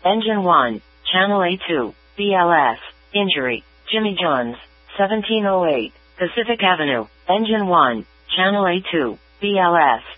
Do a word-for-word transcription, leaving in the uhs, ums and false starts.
Engine one, Channel A two, B L S. Injury, Jimmy Johns, seventeen oh eight, Pacific Avenue. Engine one, Channel A two, B L S.